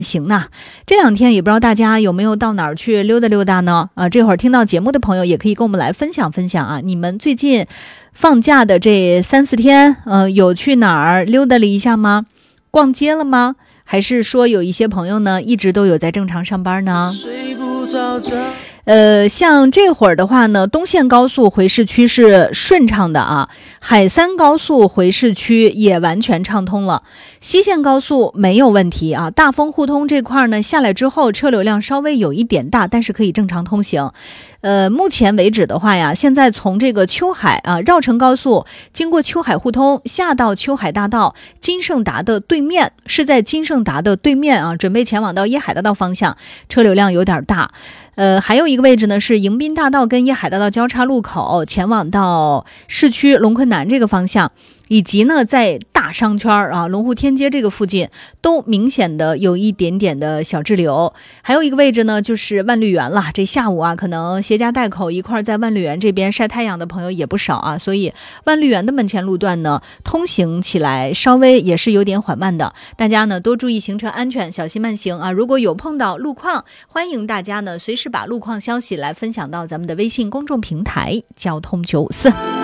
行呐，这两天也不知道大家有没有到哪儿去溜达溜达呢？这会儿听到节目的朋友也可以跟我们来分享分享啊，你们最近放假的这3-4天，有去哪儿溜达了一下吗？逛街了吗？还是说有一些朋友呢一直都有在正常上班呢？像这会儿的话呢，东线高速回市区是顺畅的啊，海三高速回市区也完全畅通了，西线高速没有问题啊。大丰互通这块呢下来之后，车流量稍微有一点大，但是可以正常通行。目前为止的话呀，现在从这个秋海啊绕城高速经过秋海互通下到秋海大道金盛达的对面，是在金盛达的对面啊，准备前往到椰海大道方向，车流量有点大。还有一个位置呢是迎宾大道跟椰海大道交叉路口，前往到市区龙昆南这个方向，以及呢在大商圈啊龙湖天街这个附近都明显的有一点点的小滞留。还有一个位置呢就是万绿园了，这下午啊可能携家带口一块在万绿园这边晒太阳的朋友也不少啊，所以万绿园的门前路段呢通行起来稍微也是有点缓慢的，大家呢多注意行车安全，小心慢行啊。如果有碰到路况，欢迎大家呢随时把路况消息来分享到咱们的微信公众平台交通954。